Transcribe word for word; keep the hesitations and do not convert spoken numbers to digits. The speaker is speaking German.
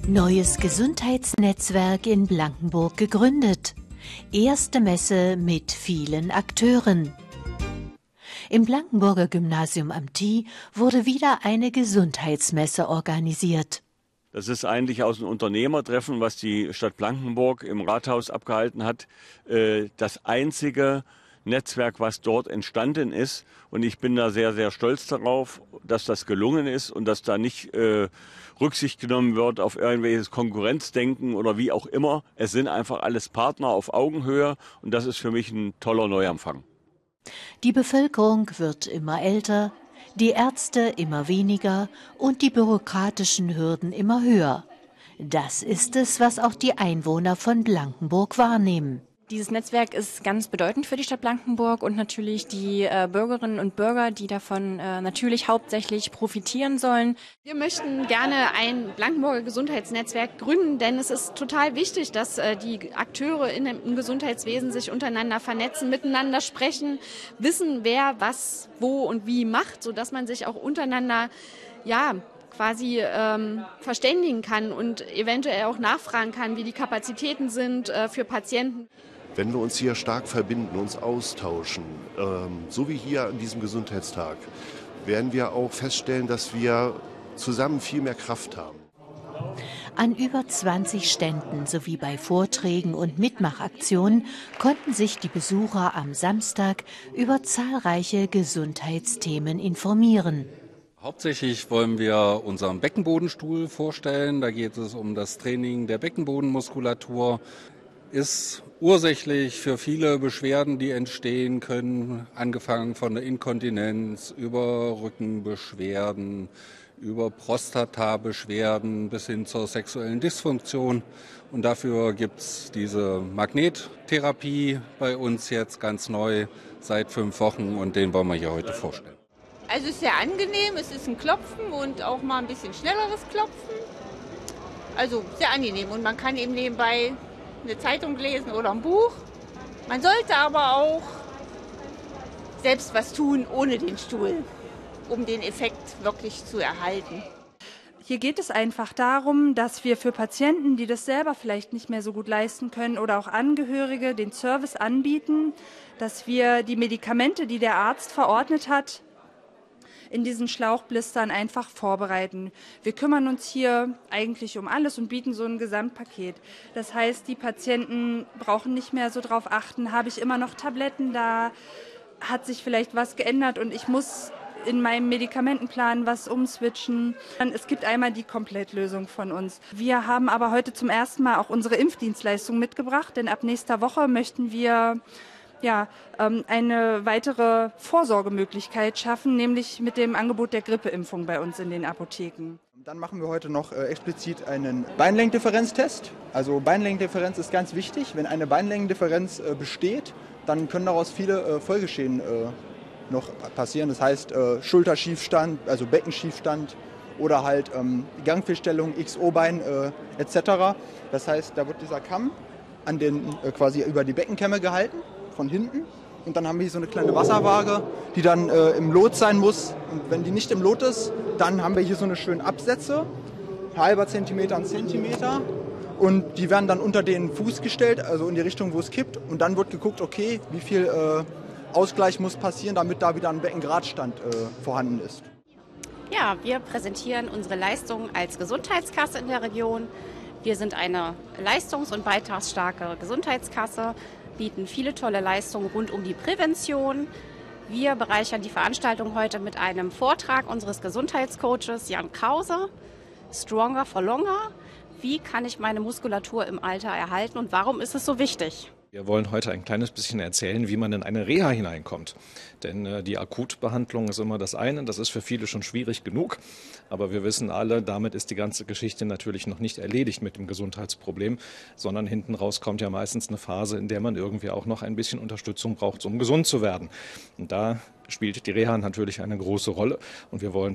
Neues Gesundheitsnetzwerk in Blankenburg gegründet. Erste Messe mit vielen Akteuren. Im Blankenburger Gymnasium am Thie wurde wieder eine Gesundheitsmesse organisiert. Das ist eigentlich aus einem Unternehmertreffen, was die Stadt Blankenburg im Rathaus abgehalten hat, das einzige Netzwerk, was dort entstanden ist. Und ich bin da sehr, sehr stolz darauf, dass das gelungen ist und dass da nicht äh, Rücksicht genommen wird auf irgendwelches Konkurrenzdenken oder wie auch immer. Es sind einfach alles Partner auf Augenhöhe und das ist für mich ein toller Neuanfang. Die Bevölkerung wird immer älter, die Ärzte immer weniger und die bürokratischen Hürden immer höher. Das ist es, was auch die Einwohner von Blankenburg wahrnehmen. Dieses Netzwerk ist ganz bedeutend für die Stadt Blankenburg und natürlich die äh, Bürgerinnen und Bürger, die davon äh, natürlich hauptsächlich profitieren sollen. Wir möchten gerne ein Blankenburger Gesundheitsnetzwerk gründen, denn es ist total wichtig, dass äh, die Akteure in dem, im Gesundheitswesen sich untereinander vernetzen, miteinander sprechen, wissen, wer was, wo und wie macht, sodass man sich auch untereinander, ja, quasi ähm, verständigen kann und eventuell auch nachfragen kann, wie die Kapazitäten sind äh, für Patienten. Wenn wir uns hier stark verbinden, uns austauschen, ähm, so wie hier an diesem Gesundheitstag, werden wir auch feststellen, dass wir zusammen viel mehr Kraft haben. An über zwanzig Ständen sowie bei Vorträgen und Mitmachaktionen konnten sich die Besucher am Samstag über zahlreiche Gesundheitsthemen informieren. Hauptsächlich wollen wir unseren Beckenbodenstuhl vorstellen. Da geht es um das Training der Beckenbodenmuskulatur. Ist ursächlich für viele Beschwerden, die entstehen können, angefangen von der Inkontinenz über Rückenbeschwerden, über Prostatabeschwerden bis hin zur sexuellen Dysfunktion. Und dafür gibt es diese Magnettherapie bei uns jetzt ganz neu seit fünf Wochen und den wollen wir hier heute vorstellen. Also es ist sehr angenehm, es ist ein Klopfen und auch mal ein bisschen schnelleres Klopfen. Also sehr angenehm und man kann eben nebenbei eine Zeitung lesen oder ein Buch. Man sollte aber auch selbst was tun ohne den Stuhl, um den Effekt wirklich zu erhalten. Hier geht es einfach darum, dass wir für Patienten, die das selber vielleicht nicht mehr so gut leisten können oder auch Angehörige den Service anbieten, dass wir die Medikamente, die der Arzt verordnet hat, in diesen Schlauchblistern einfach vorbereiten. Wir kümmern uns hier eigentlich um alles und bieten so ein Gesamtpaket. Das heißt, die Patienten brauchen nicht mehr so drauf achten, habe ich immer noch Tabletten da, hat sich vielleicht was geändert und ich muss in meinem Medikamentenplan was umswitchen. Es gibt einmal die Komplettlösung von uns. Wir haben aber heute zum ersten Mal auch unsere Impfdienstleistung mitgebracht, denn ab nächster Woche möchten wir ja, eine weitere Vorsorgemöglichkeit schaffen, nämlich mit dem Angebot der Grippeimpfung bei uns in den Apotheken. Dann machen wir heute noch äh, explizit einen Beinlängendifferenztest. Also Beinlängendifferenz ist ganz wichtig. Wenn eine Beinlängendifferenz äh, besteht, dann können daraus viele äh, Folgeschäden äh, noch passieren. Das heißt äh, Schulterschiefstand, also Beckenschiefstand oder halt ähm, Gangfehlstellung, X O-Bein äh, et cetera. Das heißt, da wird dieser Kamm an den, äh, quasi über die Beckenkämme gehalten, von hinten. Und dann haben wir hier so eine kleine Wasserwaage, die dann äh, im Lot sein muss. Und wenn die nicht im Lot ist, dann haben wir hier so eine schönen Absätze, ein halber Zentimeter, ein Zentimeter. Und die werden dann unter den Fuß gestellt, also in die Richtung, wo es kippt. Und dann wird geguckt, okay, wie viel äh, Ausgleich muss passieren, damit da wieder ein Beckengradstand äh, vorhanden ist. Ja, wir präsentieren unsere Leistungen als Gesundheitskasse in der Region. Wir sind eine leistungs- und beitragsstarke Gesundheitskasse, bieten viele tolle Leistungen rund um die Prävention. Wir bereichern die Veranstaltung heute mit einem Vortrag unseres Gesundheitscoaches Jan Krause, Stronger for Longer. Wie kann ich meine Muskulatur im Alter erhalten und warum ist es so wichtig? Wir wollen heute ein kleines bisschen erzählen, wie man in eine Reha hineinkommt. Denn äh, die Akutbehandlung ist immer das eine, das ist für viele schon schwierig genug. Aber wir wissen alle, damit ist die ganze Geschichte natürlich noch nicht erledigt mit dem Gesundheitsproblem, sondern hinten raus kommt ja meistens eine Phase, in der man irgendwie auch noch ein bisschen Unterstützung braucht, um gesund zu werden. Und da spielt die Reha natürlich eine große Rolle. Und wir wollen